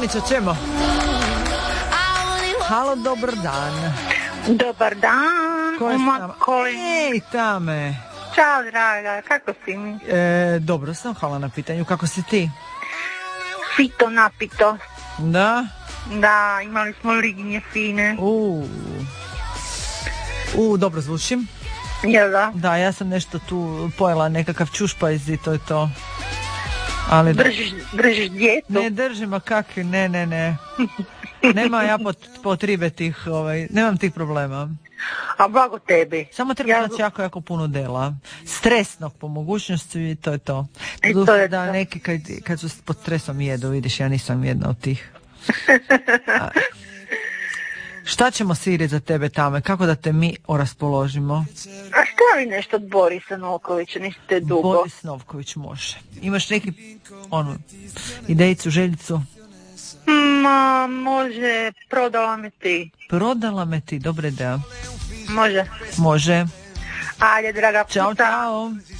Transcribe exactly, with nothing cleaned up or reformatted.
Tomića, ćemo. Halo, dobar dan. Dobar dan. Ko je Uma, s nama? ko je? Ej, Tame. Ćao, draga, kako si mi? E, dobro sam, hvala na pitanju. Kako si ti? Fito napito. Da? Da, imali smo lignje fine. U, u dobro zvučim. Jel da? Da, ja sam nešto tu pojela nekakav čušpajz i to je to. Ali Držiš, držiš djetu? ne držim, a kakvi, ne, ne, ne. Nema ja pot, potribe tih, ovaj, nemam tih problema. A blago tebi. Samo treba Ja- znači jako, jako puno dela. Stresnog po mogućnosti i to je to. I to Doduše je da to. neki kad, kad su pod stresom jedu, vidiš, ja nisam jedna od tih. A, šta ćemo Siri za tebe tame? Kako da te mi oraspoložimo? A šta li nešto od Borisa Novkovića, niste dugo? Boris Novković može. Imaš neki, onu, idejicu, željicu? Ma, može, prodala me ti. Prodala me ti, dobra ideja. Može. Može. Ajde, draga Ćao, puta. čao.